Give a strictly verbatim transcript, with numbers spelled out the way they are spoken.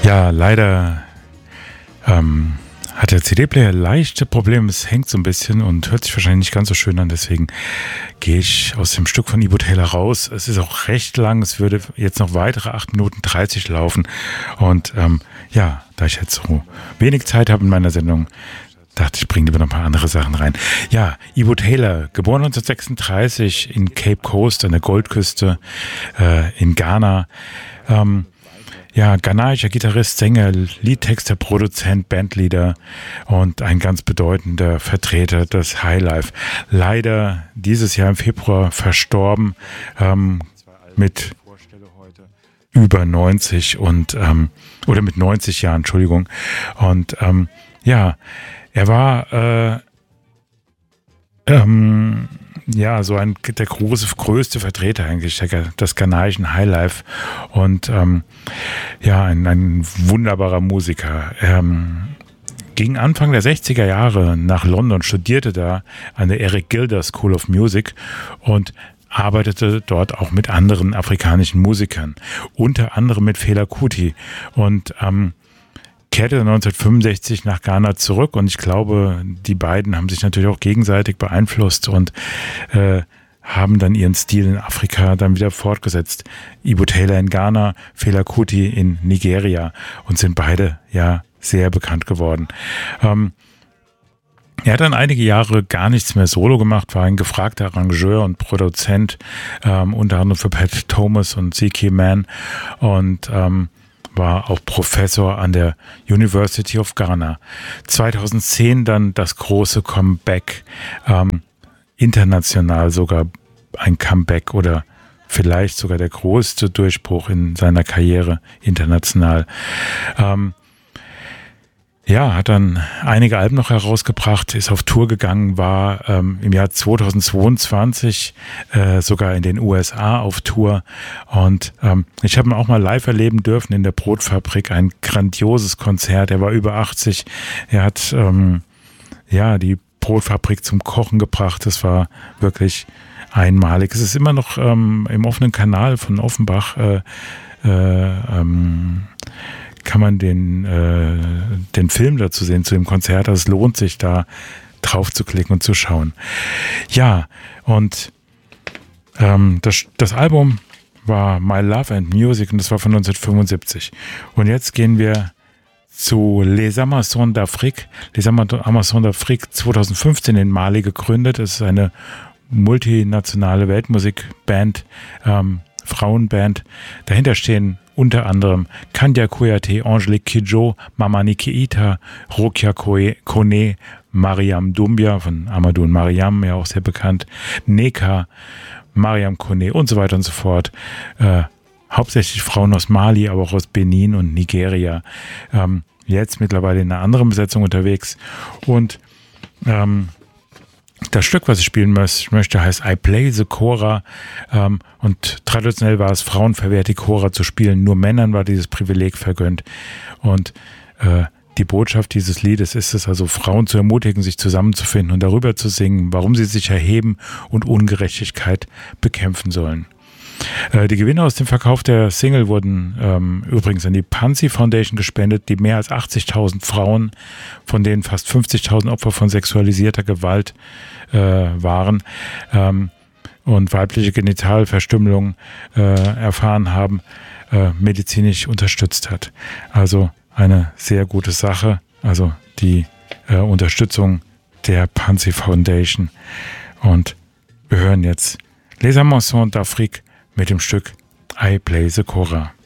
Ja, leider ähm, hat der C D-Player leichte Probleme. Es hängt so ein bisschen und hört sich wahrscheinlich nicht ganz so schön an. Deswegen gehe ich aus dem Stück von Ibo Taylor raus. Es ist auch recht lang. Es würde jetzt noch weitere acht Minuten dreißig laufen. Und ähm, ja, da ich jetzt so wenig Zeit habe in meiner Sendung, dachte ich, bringe lieber noch ein paar andere Sachen rein. Ja, Ibo Taylor, geboren neunzehnhundertsechsunddreißig in Cape Coast an der Goldküste äh, in Ghana. Ähm, Ja, ghanaischer Gitarrist, Sänger, Liedtexter, Produzent, Bandleader und ein ganz bedeutender Vertreter des Highlife. Leider dieses Jahr im Februar verstorben ähm, mit über neunzig und ähm, oder mit neunzig Jahren, Entschuldigung. Und ähm, ja, er war äh, ähm, ja, so ein der große, größte Vertreter eigentlich der, des ghanaischen Highlife und ähm, ja, ein, ein wunderbarer Musiker. Ähm, ging Anfang der sechziger Jahre nach London, studierte da an der Eric Gilder School of Music und arbeitete dort auch mit anderen afrikanischen Musikern, unter anderem mit Fela Kuti und ähm, kehrte neunzehnhundertfünfundsechzig nach Ghana zurück und ich glaube, die beiden haben sich natürlich auch gegenseitig beeinflusst und äh, haben dann ihren Stil in Afrika dann wieder fortgesetzt. Ibo Taylor in Ghana, Fela Kuti in Nigeria und sind beide ja sehr bekannt geworden. Ähm, er hat dann einige Jahre gar nichts mehr solo gemacht, war ein gefragter Arrangeur und Produzent, ähm, unter anderem für Pat Thomas und Z K Man und ähm, war auch Professor an der University of Ghana. zweitausendzehn dann das große Comeback, ähm, international sogar ein Comeback oder vielleicht sogar der größte Durchbruch in seiner Karriere international. Ähm, ja, hat dann einige Alben noch herausgebracht, ist auf Tour gegangen, war ähm, im Jahr zweitausendzweiundzwanzig äh, sogar in den U S A auf Tour und ähm, ich habe ihn auch mal live erleben dürfen in der Brotfabrik, ein grandioses Konzert, er war über achtzig, er hat ähm, ja die Brotfabrik zum Kochen gebracht, das war wirklich einmalig. Es ist immer noch ähm, im offenen Kanal von Offenbach äh, äh, ähm, kann man den, äh, den Film dazu sehen, zu dem Konzert. Es lohnt sich, da drauf zu klicken und zu schauen. Ja, und ähm, das, das Album war My Love and Music und das war von neunzehnhundertfünfundsiebzig. Und jetzt gehen wir zu Les Amazones d'Afrique. Les Amazones d'Afrique zweitausendfünfzehn in Mali gegründet. Es ist eine multinationale Weltmusikband, ähm, Frauenband. Dahinter stehen unter anderem Kandia Kouyaté, Angelique Kidjo, Mamani Keita, Rokia Kone, Mariam Doumbia von Amadou und Mariam, ja auch sehr bekannt, Neka, Mariam Kone und so weiter und so fort. Äh, hauptsächlich Frauen aus Mali, aber auch aus Benin und Nigeria. Ähm, jetzt mittlerweile in einer anderen Besetzung unterwegs. Und ähm, das Stück, was ich spielen möchte, heißt I Play the Kora ähm, und traditionell war es Frauen verwehrt, die Kora zu spielen. Nur Männern war dieses Privileg vergönnt. Und äh, die Botschaft dieses Liedes ist es also, Frauen zu ermutigen, sich zusammenzufinden und darüber zu singen, warum sie sich erheben und Ungerechtigkeit bekämpfen sollen. Äh, die Gewinne aus dem Verkauf der Single wurden ähm, übrigens an die Pansy Foundation gespendet, die mehr als achtzigtausend Frauen, von denen fast fünfzigtausend Opfer von sexualisierter Gewalt äh, waren ähm, und weibliche Genitalverstümmelung äh, erfahren haben, äh, medizinisch unterstützt hat. Also eine sehr gute Sache, also die äh, Unterstützung der Pansy Foundation. Und wir hören jetzt Les Amazones d'Afrique mit dem Stück I Play the Kora.